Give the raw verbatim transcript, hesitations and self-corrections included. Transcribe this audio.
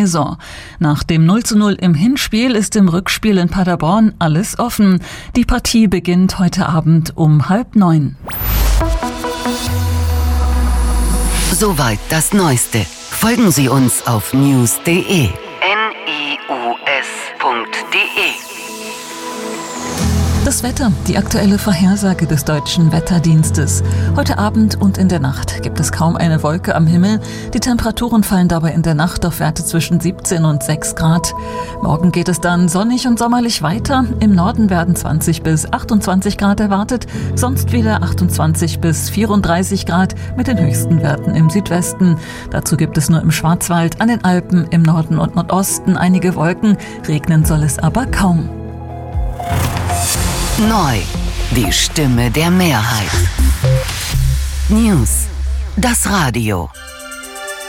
Saison. Nach dem null zu null im Hinspiel ist im Rückspiel in Paderborn alles offen. Die Partie beginnt heute Abend um halb neun. Soweit das Neueste. Folgen Sie uns auf news punkt de. N I U S punkt de. Das Wetter, die aktuelle Vorhersage des Deutschen Wetterdienstes. Heute Abend und in der Nacht gibt es kaum eine Wolke am Himmel. Die Temperaturen fallen dabei in der Nacht auf Werte zwischen siebzehn und sechs Grad. Morgen geht es dann sonnig und sommerlich weiter. Im Norden werden zwanzig bis achtundzwanzig Grad erwartet, sonst wieder achtundzwanzig bis vierunddreißig Grad mit den höchsten Werten im Südwesten. Dazu gibt es nur im Schwarzwald, an den Alpen, im Norden und Nordosten einige Wolken. Regnen soll es aber kaum. Neu, die Stimme der Mehrheit. News, das Radio.